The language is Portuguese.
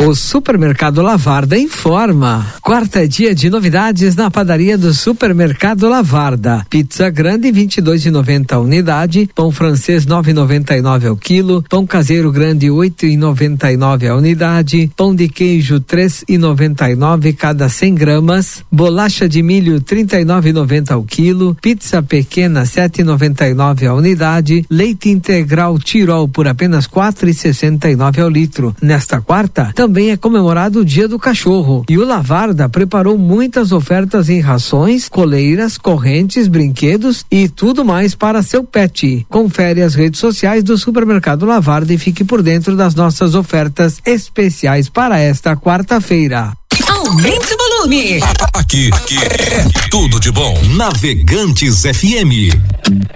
O Supermercado Lavarda informa. Quarta é dia de novidades na padaria do Supermercado Lavarda. Pizza grande 22,90 a unidade, pão francês 9,99 ao quilo, pão caseiro grande 8,99 a unidade, pão de queijo 3,99 cada 100 gramas, bolacha de milho 39,90 ao quilo, pizza pequena 7,99 a unidade, leite integral Tirol por apenas 4,69 ao litro. Nesta quarta também é comemorado o Dia do Cachorro e o Lavarda preparou muitas ofertas em rações, coleiras, correntes, brinquedos e tudo mais para seu pet. Confere as redes sociais do Supermercado Lavarda e fique por dentro das nossas ofertas especiais para esta quarta-feira. Aumente o volume. Aqui é tudo de bom. Navegantes FM.